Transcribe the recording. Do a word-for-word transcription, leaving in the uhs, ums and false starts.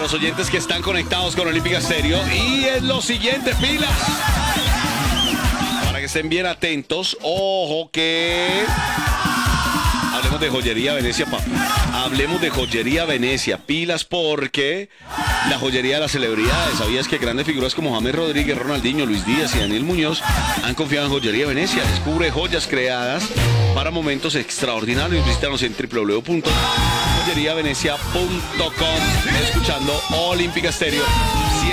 los oyentes que están conectados con Olímpica Estéreo. Y es lo siguiente, pilas. Para que estén bien atentos, ojo que... Hablemos de joyería Venecia, pa. Hablemos de joyería Venecia, pilas, porque la joyería de las celebridades. ¿Sabías que grandes figuras como James Rodríguez, Ronaldinho, Luis Díaz y Daniel Muñoz han confiado en Joyería Venecia? Descubre joyas creadas para momentos extraordinarios. Visítanos en w w w punto joyería venecia punto com. Escuchando Olímpica Estéreo.